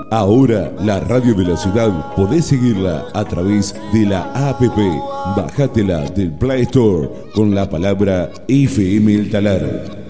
Ahora la radio de la ciudad podés seguirla a través de la APP. Bájatela del Play Store con la palabra FM El Talar.